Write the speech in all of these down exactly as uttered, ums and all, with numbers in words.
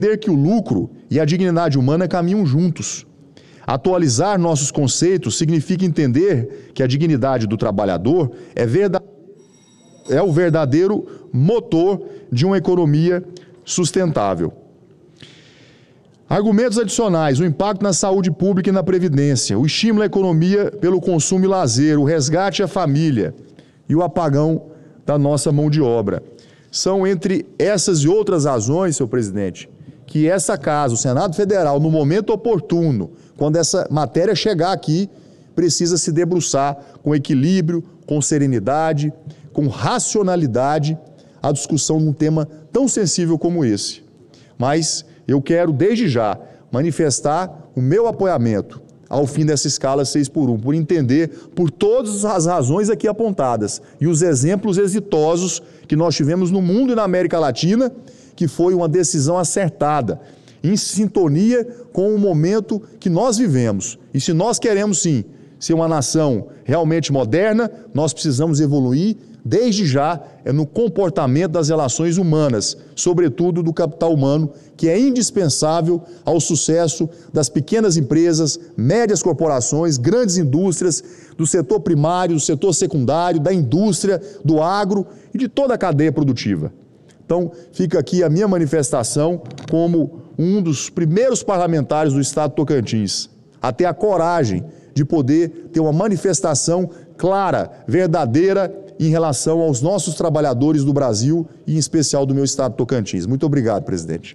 Entender que o lucro e a dignidade humana caminham juntos. Atualizar nossos conceitos significa entender que a dignidade do trabalhador é, verdade... é o verdadeiro motor de uma economia sustentável. Argumentos adicionais: o impacto na saúde pública e na previdência, o estímulo à economia pelo consumo e lazer, o resgate à família e o apagão da nossa mão de obra. São entre essas e outras razões, senhor presidente, que essa casa, o Senado Federal, no momento oportuno, quando essa matéria chegar aqui, precisa se debruçar com equilíbrio, com serenidade, com racionalidade, a discussão de um tema tão sensível como esse. Mas eu quero, desde já, manifestar o meu apoiamento ao fim dessa escala seis por um, por entender por todas as razões aqui apontadas e os exemplos exitosos que nós tivemos no mundo e na América Latina, que foi uma decisão acertada, em sintonia com o momento que nós vivemos. E se nós queremos, sim, ser uma nação realmente moderna, nós precisamos evoluir, desde já, é no comportamento das relações humanas, sobretudo do capital humano, que é indispensável ao sucesso das pequenas empresas, médias corporações, grandes indústrias, do setor primário, do setor secundário, da indústria, do agro e de toda a cadeia produtiva. Então, fica aqui a minha manifestação como um dos primeiros parlamentares do Estado de Tocantins a ter a coragem de poder ter uma manifestação clara, verdadeira, em relação aos nossos trabalhadores do Brasil e, em especial, do meu Estado de Tocantins. Muito obrigado, presidente.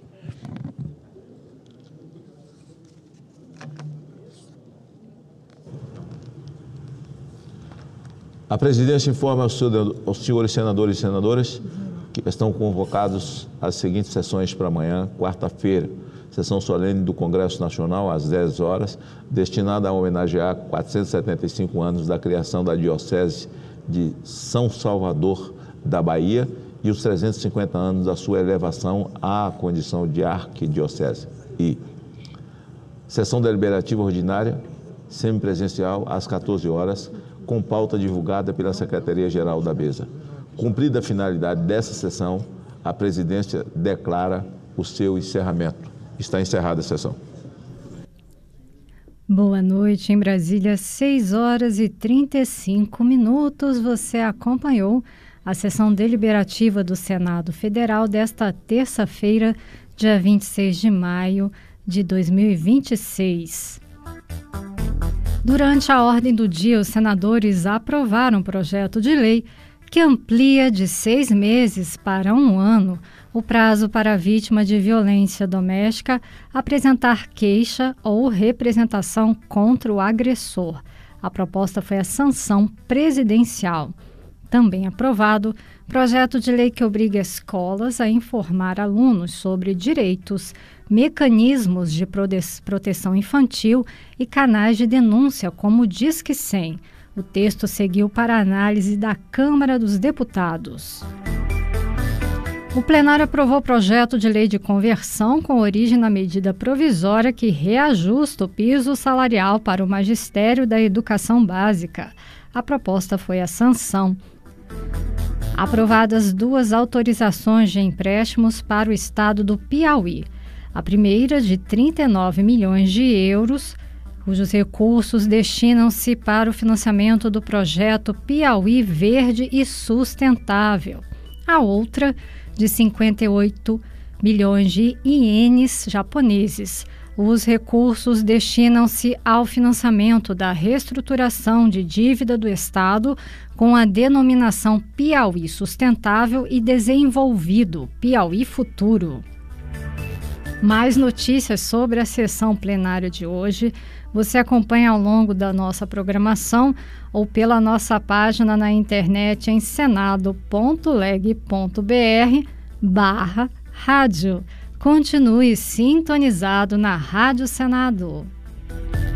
A presidência informa aos, aos senhores senadores e senadoras que estão convocados às seguintes sessões para amanhã, quarta-feira. Sessão solene do Congresso Nacional, às dez horas, destinada a homenagear quatrocentos e setenta e cinco anos da criação da Diocese de São Salvador da Bahia e os trezentos e cinquenta anos da sua elevação à condição de arquidiocese. E sessão deliberativa ordinária, semipresencial, às quatorze horas, com pauta divulgada pela Secretaria-Geral da Mesa. Cumprida a finalidade dessa sessão, a presidência declara o seu encerramento. Está encerrada a sessão. Boa noite, em Brasília, seis horas e trinta e cinco minutos. Você acompanhou a sessão deliberativa do Senado Federal desta terça-feira, dia vinte e seis de maio de dois mil e vinte e seis. Durante a ordem do dia, os senadores aprovaram um projeto de lei que amplia de seis meses para um ano o prazo para a vítima de violência doméstica apresentar queixa ou representação contra o agressor. A proposta foi a sanção presidencial. Também aprovado, projeto de lei que obriga escolas a informar alunos sobre direitos, mecanismos de proteção infantil e canais de denúncia, como o Disque cem. O texto seguiu para análise da Câmara dos Deputados. O plenário aprovou o projeto de lei de conversão com origem na medida provisória que reajusta o piso salarial para o magistério da educação básica. A proposta foi a sanção. Aprovadas duas autorizações de empréstimos para o estado do Piauí. A primeira, de trinta e nove milhões de euros, cujos recursos destinam-se para o financiamento do projeto Piauí Verde e Sustentável. A outra, de cinquenta e oito milhões de ienes japoneses. Os recursos destinam-se ao financiamento da reestruturação de dívida do Estado com a denominação Piauí Sustentável e Desenvolvido, Piauí Futuro. Mais notícias sobre a sessão plenária de hoje você acompanha ao longo da nossa programação ou pela nossa página na internet em senado ponto leg ponto br barra rádio. Continue sintonizado na Rádio Senado.